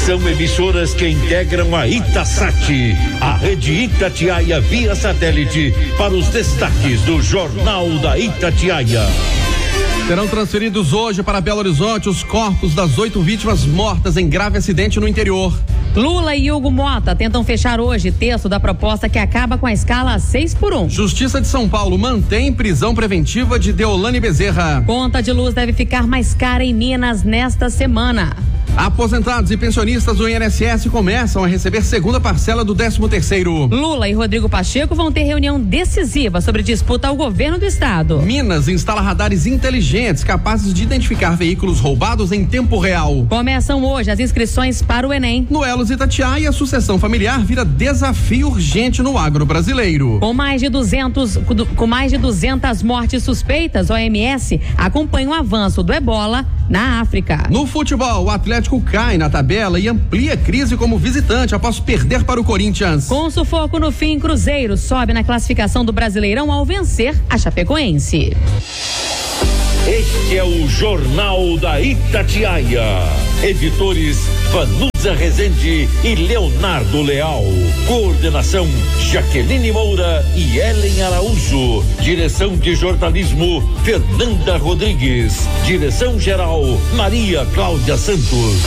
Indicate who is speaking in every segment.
Speaker 1: São emissoras que integram a Itasat, a rede Itatiaia via satélite, para os destaques do Jornal da Itatiaia.
Speaker 2: Serão transferidos hoje para Belo Horizonte os corpos das 8 vítimas mortas em grave acidente no interior.
Speaker 3: Lula e Hugo Mota tentam fechar hoje texto da proposta que acaba com a escala 6x1.
Speaker 2: Justiça de São Paulo mantém prisão preventiva de Deolane Bezerra.
Speaker 3: Conta de luz deve ficar mais cara em Minas nesta semana.
Speaker 2: Aposentados e pensionistas do INSS começam a receber segunda parcela do 13º.
Speaker 3: Lula e Rodrigo Pacheco vão ter reunião decisiva sobre disputa ao governo do estado.
Speaker 2: Minas instala radares inteligentes capazes de identificar veículos roubados em tempo real.
Speaker 3: Começam hoje as inscrições para o Enem.
Speaker 2: No Elos Itatiaia, a sucessão familiar vira desafio urgente no agro brasileiro.
Speaker 3: Com mais de 200 mortes suspeitas, a OMS acompanha o avanço do ebola na África.
Speaker 2: No futebol, o Atlético cai na tabela e amplia crise como visitante após perder para o Corinthians.
Speaker 3: Com sufoco no fim, Cruzeiro sobe na classificação do Brasileirão ao vencer a Chapecoense.
Speaker 1: Este é o Jornal da Itatiaia. Editores Vanusa Rezende e Leonardo Leal. Coordenação Jaqueline Moura e Ellen Araújo. Direção de jornalismo Fernanda Rodrigues. Direção-geral Maria Cláudia Santos.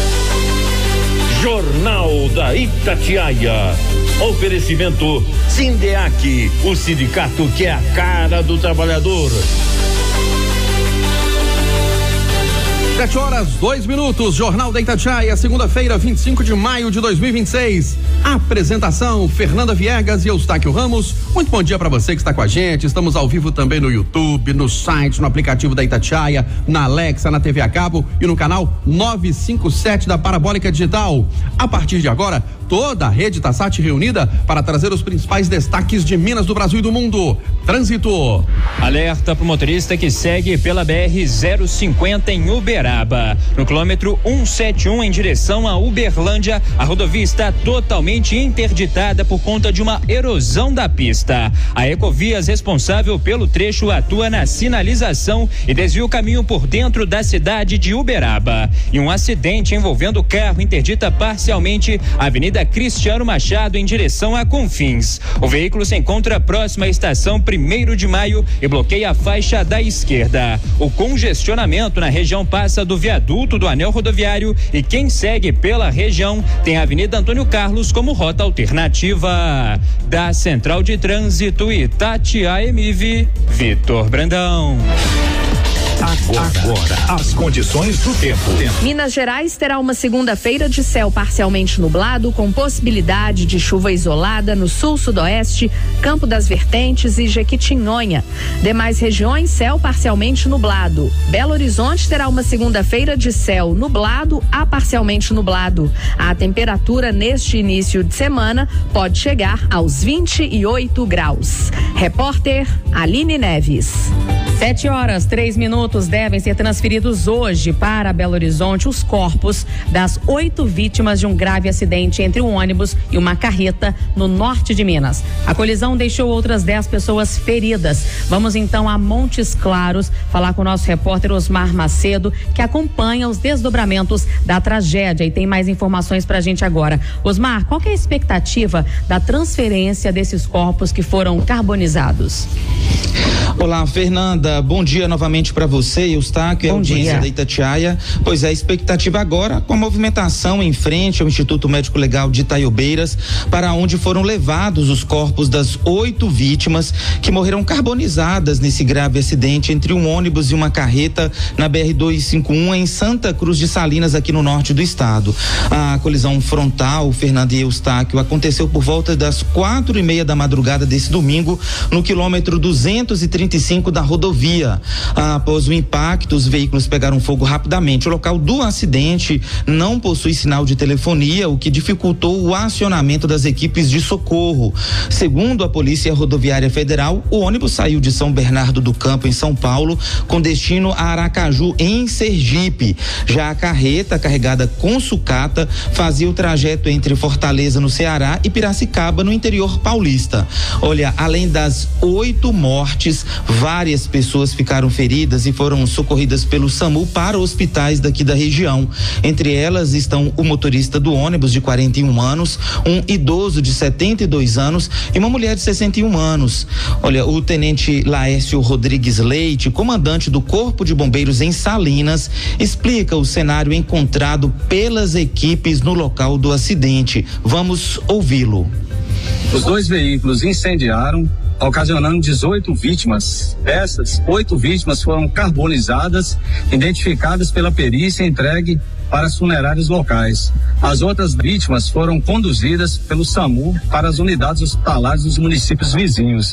Speaker 1: Jornal da Itatiaia. Oferecimento Sindeac, o sindicato que é a cara do trabalhador.
Speaker 2: 7h02, Jornal da Itatiaia, segunda-feira, 25 de maio de 2026. Apresentação, Fernanda Viegas e Eustáquio Ramos. Muito bom dia para você que está com a gente. Estamos ao vivo também no YouTube, no site, no aplicativo da Itatiaia, na Alexa, na TV a cabo e no canal 957 da Parabólica Digital. A partir de agora, toda a rede Itasat reunida para trazer os principais destaques de Minas, do Brasil e do mundo. Trânsito.
Speaker 4: Alerta para o motorista que segue pela BR-050 em Uberaba. No quilômetro 171 em direção a Uberlândia, a rodovia está totalmente interditada por conta de uma erosão da pista. A Ecovias, responsável pelo trecho, atua na sinalização e desvia o caminho por dentro da cidade de Uberaba. E um acidente envolvendo o carro interdita parcialmente a Avenida Cristiano Machado em direção a Confins. O veículo se encontra próximo à estação 1º de Maio e bloqueia a faixa da esquerda. O congestionamento na região passa do viaduto do anel rodoviário e quem segue pela região tem a Avenida Antônio Carlos como rota alternativa. Da Central de Trânsito Itatiaia MIV, Vitor Brandão.
Speaker 5: Agora, as condições do tempo.
Speaker 6: Minas Gerais terá uma segunda-feira de céu parcialmente nublado, com possibilidade de chuva isolada no sul-sudoeste, Campo das Vertentes e Jequitinhonha. Demais regiões, céu parcialmente nublado. Belo Horizonte terá uma segunda-feira de céu nublado a parcialmente nublado. A temperatura neste início de semana pode chegar aos 28 graus. Repórter Aline Neves.
Speaker 3: 7h03 devem ser transferidos hoje para Belo Horizonte os corpos das 8 vítimas de um grave acidente entre um ônibus e uma carreta no norte de Minas. A colisão deixou outras 10 pessoas feridas. Vamos então a Montes Claros falar com o nosso repórter Osmar Macedo, que acompanha os desdobramentos da tragédia e tem mais informações pra gente agora. Osmar, qual que é a expectativa da transferência desses corpos que foram carbonizados?
Speaker 7: Olá, Fernanda, bom dia novamente para você e Eustáquio, é a audiência da Itatiaia. Pois é, a expectativa agora com a movimentação em frente ao Instituto Médico Legal de Itaiobeiras, para onde foram levados os corpos das 8 vítimas que morreram carbonizadas nesse grave acidente entre um ônibus e uma carreta na BR-251 em Santa Cruz de Salinas, aqui no norte do estado. A colisão frontal, Fernanda e Eustáquio, aconteceu por volta das 4:30 da madrugada desse domingo, no quilômetro 235 da rodovia. Após o impacto, os veículos pegaram fogo rapidamente. O local do acidente não possui sinal de telefonia, o que dificultou o acionamento das equipes de socorro. Segundo a Polícia Rodoviária Federal, o ônibus saiu de São Bernardo do Campo, em São Paulo, com destino a Aracaju, em Sergipe. Já a carreta, carregada com sucata, fazia o trajeto entre Fortaleza, no Ceará, e Piracicaba, no interior paulista. Olha, além das 8 mortes, várias pessoas ficaram feridas e e foram socorridas pelo SAMU para hospitais daqui da região. Entre elas estão o motorista do ônibus de 41 anos, um idoso de 72 anos e uma mulher de 61 anos. Olha, o tenente Laércio Rodrigues Leite, comandante do Corpo de Bombeiros em Salinas, explica o cenário encontrado pelas equipes no local do acidente. Vamos ouvi-lo.
Speaker 8: Os 2 veículos incendiaram, ocasionando 18 vítimas. Dessas, 8 vítimas foram carbonizadas, identificadas pela perícia e entregue para as funerárias locais. As outras vítimas foram conduzidas pelo SAMU para as unidades hospitalares dos municípios vizinhos.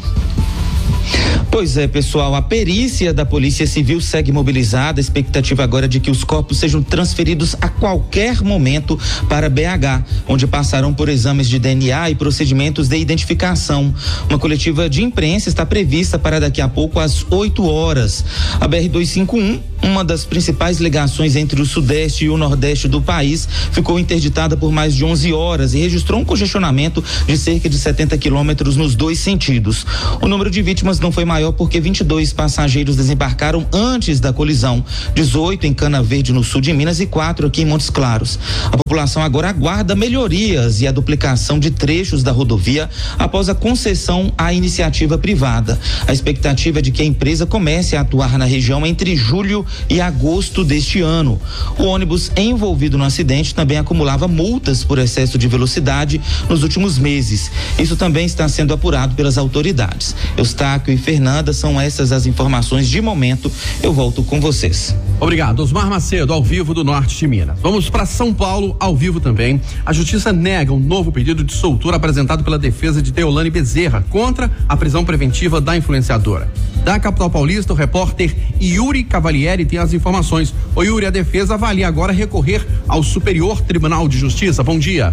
Speaker 7: Pois é, pessoal, a perícia da Polícia Civil segue mobilizada. A expectativa agora é de que os corpos sejam transferidos a qualquer momento para BH, onde passarão por exames de DNA e procedimentos de identificação. Uma coletiva de imprensa está prevista para daqui a pouco às 8 horas. A BR-251, uma das principais ligações entre o sudeste e o nordeste do país, ficou interditada por mais de 11 horas e registrou um congestionamento de cerca de 70 quilômetros nos 2 sentidos. O número de vítimas não foi maior porque 22 passageiros desembarcaram antes da colisão, 18 em Cana Verde, no sul de Minas, e 4 aqui em Montes Claros. A população agora aguarda melhorias e a duplicação de trechos da rodovia após a concessão à iniciativa privada. A expectativa é de que a empresa comece a atuar na região entre julho e agosto deste ano. O ônibus envolvido no acidente também acumulava multas por excesso de velocidade nos últimos meses. Isso também está sendo apurado pelas autoridades. Eustáquio e Fernanda, são essas as informações de momento. Eu volto com vocês.
Speaker 2: Obrigado. Osmar Macedo, ao vivo do norte de Minas. Vamos para São Paulo, ao vivo também. A justiça nega um novo pedido de soltura apresentado pela defesa de Deolane Bezerra contra a prisão preventiva da influenciadora. Da capital paulista, o repórter Yuri Cavalieri tem as informações. Ô Yuri, a defesa avalia agora recorrer ao Superior Tribunal de Justiça. Bom dia.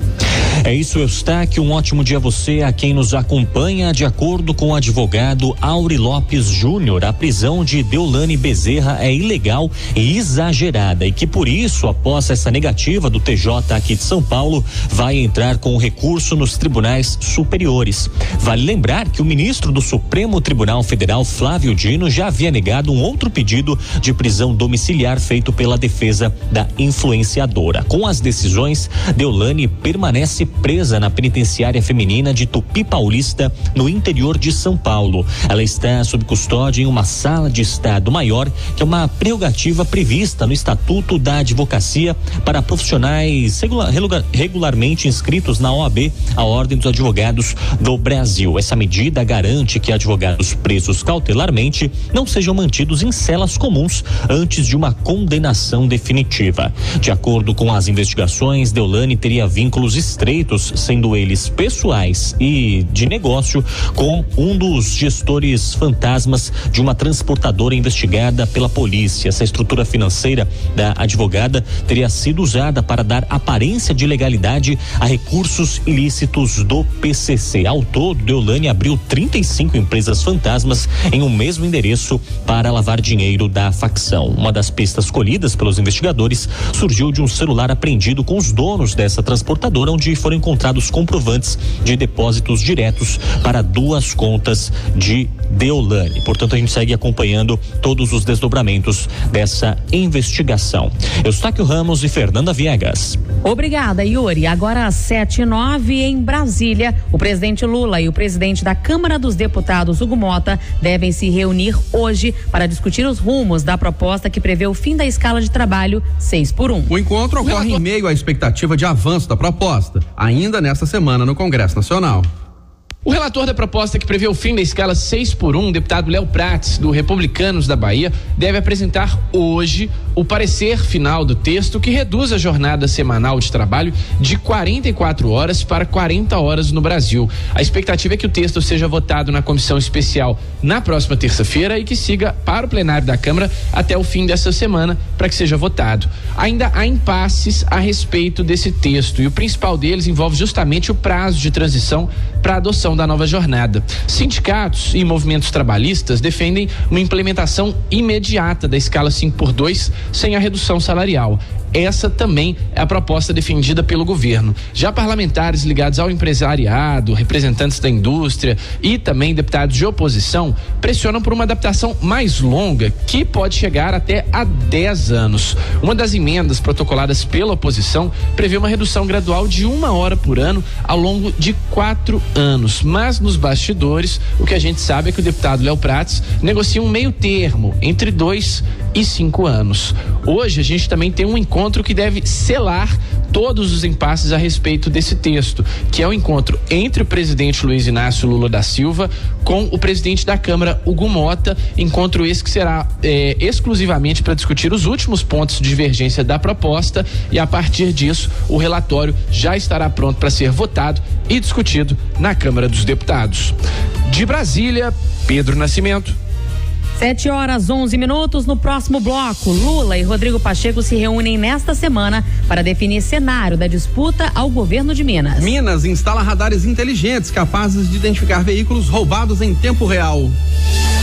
Speaker 9: É isso, Eustáquio. Um ótimo dia a você, a quem nos acompanha. De acordo com o advogado Auri Lopes Júnior, a prisão de Deolane Bezerra é ilegal e exagerada e que por isso, após essa negativa do TJ aqui de São Paulo, vai entrar com recurso nos tribunais superiores. Vale lembrar que o ministro do Supremo Tribunal Federal, Flávio Dino, já havia negado um outro pedido de prisão domiciliar feito pela defesa da influenciadora. Com as decisões, Deolane permanece presa na penitenciária feminina de Tupi Paulista, no interior de São Paulo. Ela está sob custódia em uma sala de Estado Maior, que é uma prerrogativa prevista no Estatuto da Advocacia para profissionais regularmente inscritos na OAB, a Ordem dos Advogados do Brasil. Essa medida garante que advogados presos cautelarmente não sejam mantidos em celas comuns antes de uma condenação definitiva. De acordo com as investigações, Deolane teria vínculos estreitos, sendo eles pessoais e de negócio, com um dos gestores fantasmas de uma transportadora investigada pela polícia. Essa estrutura financeira da advogada teria sido usada para dar aparência de legalidade a recursos ilícitos do PCC. Ao todo, Deolane abriu 35 empresas fantasmas em um mesmo endereço para lavar dinheiro da facção. Uma das pistas colhidas pelos investigadores surgiu de um celular apreendido com os donos dessa transportadora, onde foram encontrados comprovantes de depósitos diretos para 2 contas de Deolane. Portanto, a gente segue acompanhando todos os desdobramentos dessa investigação. Eustáquio Ramos e Fernanda Viegas.
Speaker 3: Obrigada, Yuri. Agora às 7:09 em Brasília, o presidente Lula e o presidente da Câmara dos Deputados, Hugo Mota, devem se reunir hoje para discutir os rumos da proposta que prevê o fim da escala de trabalho 6x1.
Speaker 2: O encontro ocorre em meio à expectativa de avanço da proposta, ainda nesta semana no Congresso Nacional.
Speaker 10: O relator da proposta que prevê o fim da escala 6x1, deputado Léo Prates, do Republicanos da Bahia, deve apresentar hoje o parecer final do texto que reduz a jornada semanal de trabalho de 44 horas para 40 horas no Brasil. A expectativa é que o texto seja votado na comissão especial na próxima terça-feira e que siga para o plenário da Câmara até o fim dessa semana para que seja votado. Ainda há impasses a respeito desse texto e o principal deles envolve justamente o prazo de transição para a adoção da nova jornada. Sindicatos e movimentos trabalhistas defendem uma implementação imediata da escala 5x2 sem a redução salarial. Essa também é a proposta defendida pelo governo. Já parlamentares ligados ao empresariado, representantes da indústria e também deputados de oposição pressionam por uma adaptação mais longa, que pode chegar até a 10 anos. Uma das emendas protocoladas pela oposição prevê uma redução gradual de 1 hora por ano ao longo de 4 anos. Mas nos bastidores, o que a gente sabe é que o deputado Léo Prates negocia um meio termo entre 2 e 5 anos. Hoje a gente também tem um encontro que deve selar todos os impasses a respeito desse texto, que é o encontro entre o presidente Luiz Inácio Lula da Silva com o presidente da Câmara, Hugo Mota, encontro esse que será exclusivamente para discutir os últimos pontos de divergência da proposta, e a partir disso o relatório já estará pronto para ser votado e discutido na Câmara dos Deputados. De Brasília, Pedro Nascimento.
Speaker 3: 7h11. No próximo bloco, Lula e Rodrigo Pacheco se reúnem nesta semana para definir cenário da disputa ao governo de Minas.
Speaker 2: Minas instala radares inteligentes capazes de identificar veículos roubados em tempo real.